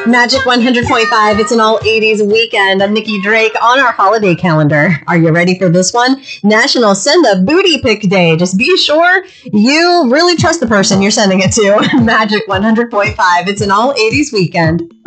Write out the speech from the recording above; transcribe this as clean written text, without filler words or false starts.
Magic 100.5, it's an all 80s weekend. I'm Nikki Drake on our holiday calendar. Are you ready for this one? National Send a Booty Pic Day. Just be sure you really trust the person you're sending it to. Magic 100.5, it's an all 80s weekend.